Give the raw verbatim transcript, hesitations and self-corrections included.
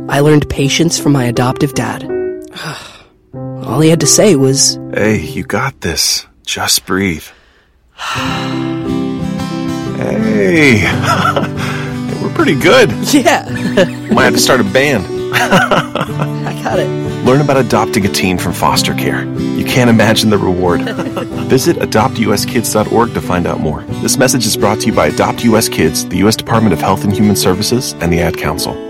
I learned patience from my adoptive dad. All he had to say was, "Hey, you got this. Just breathe." Hey, we're pretty good. Yeah. Might have to start a band. I got it. Learn about adopting a teen from foster care. You can't imagine the reward. Visit adopt u s kids dot org to find out more. This message is brought to you by Adopt U S Kids, the U S Department of Health and Human Services, and the Ad Council.